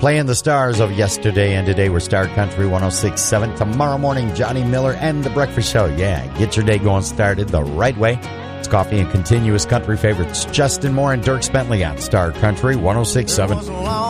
Playing the stars of yesterday and today. We're Star Country 106.7. Tomorrow morning, Johnny Miller and The Breakfast Show. Yeah, get your day going started the right way. It's coffee and continuous country favorites. Justin Moore and Dirk Bentley on Star Country 106.7.